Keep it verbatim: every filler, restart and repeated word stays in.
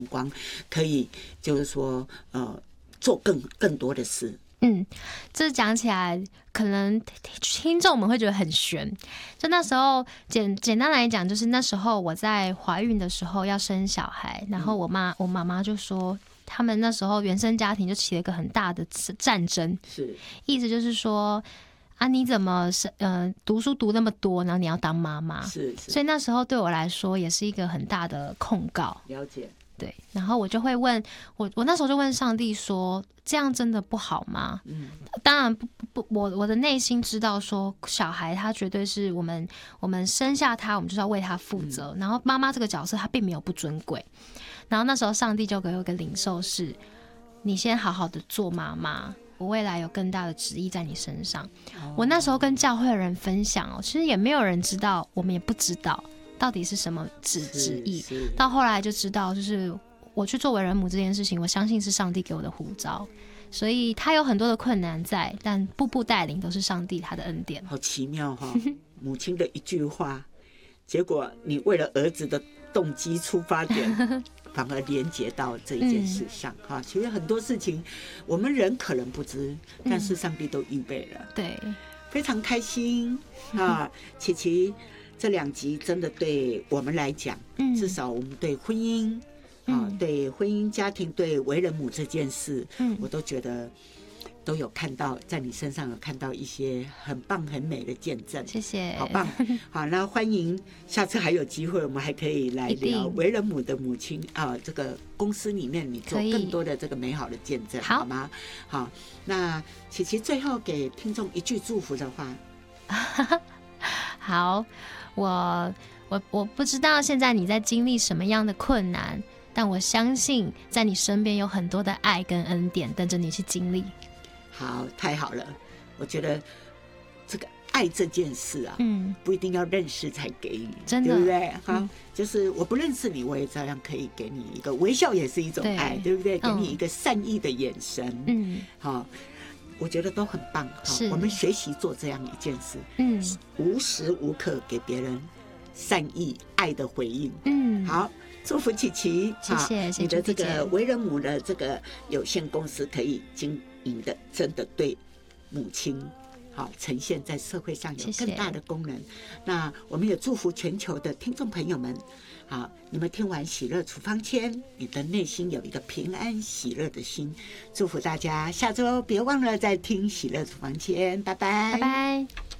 光，可以就是说呃做更更多的事。 嗯，这讲起来可能听众们会觉得很悬。就那时候简简单来讲，就是那时候我在怀孕的时候要生小孩，然后我妈我妈妈就说，他们那时候原生家庭就起了一个很大的战争， 是意思就是说啊，你怎么是呃读书读那么多，然后你要当妈妈？ 是是， 所以那时候对我来说也是一个很大的控告。 了解。 对，然后我就会问我，我那时候就问上帝说：“这样真的不好吗？”嗯，当然不不，我我的内心知道说，小孩他绝对是我们我们生下他，我们就是要为他负责。嗯、然后妈妈这个角色，他并没有不尊贵。然后那时候上帝就给我一个领受是：你先好好的做妈妈，我未来有更大的旨意在你身上。哦、我那时候跟教会的人分享哦，其实也没有人知道，我们也不知道。到底是什么旨旨意？到后来就知道，就是我去做为人母这件事情，我相信是上帝给我的呼召，所以他有很多的困难在，但步步带领都是上帝他的恩典。 好奇妙哈、哦！母亲的一句话，结果你为了儿子的动机出发点，反而连接到这一件事上哈、嗯。其实很多事情我们人可能不知，但是上帝都预备了。 嗯、对， 非常开心啊，琪琪。这两集真的对我们来讲，嗯、至少我们对婚姻，嗯、啊，对婚姻家庭，对为人母这件事，嗯、我都觉得都有看到，在你身上有看到一些很棒、很美的见证。 谢谢， 好棒！好，那欢迎下次还有机会，我们还可以来聊为人母的母亲啊，这个公司里面你做更多的这个美好的见证，好吗？好，那琪琪最后给听众一句祝福的话。 好。我我我不知道现在你在经历什么样的困难，但我相信在你身边有很多的爱跟恩典等着你去经历。 好，太好了！我觉得这个爱这件事啊，嗯，不一定要认识才给予，真的，对不对？好、嗯，就是我不认识你，我也照样可以给你一个微笑，也是一种爱， 对, 对不对？给你一个善意的眼神，嗯，好。我觉得都很棒，我们学习做这样一件事，嗯，无时无刻给别人善意爱的回应，嗯，好，祝福琪琪， 谢谢， 你的这个为人母的这个有限公司可以经营的真的对母亲好呈现在社会上有更大的功能。谢谢，那我们也祝福全球的听众朋友们。好，你们听完喜乐处方签，你的内心有一个平安喜乐的心。祝福大家，下周别忘了再听喜乐处方签，拜拜， 拜拜。